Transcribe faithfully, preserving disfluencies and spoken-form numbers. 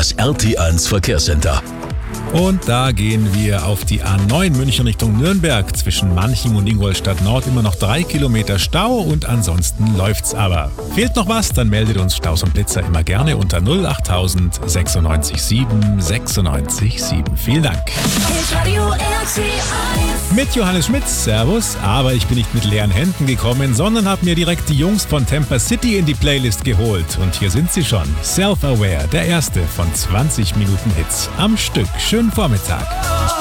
das R T eins Verkehrscenter. Und da gehen wir auf die A neun München Richtung Nürnberg. Zwischen Manching und Ingolstadt Nord immer noch drei Kilometer Stau und ansonsten läuft's aber. Fehlt noch was? Dann meldet uns Staus und Blitzer immer gerne unter null acht tausend sechsundneunzig sieben sechsundneunzig sieben. Vielen Dank. Mit Johannes Schmitz, Servus. Aber ich bin nicht mit leeren Händen gekommen, sondern habe mir direkt die Jungs von Tampa City in die Playlist geholt. Und hier sind sie schon. Self-Aware, der erste von zwanzig Minuten Hits am Stück. Schönen Vormittag.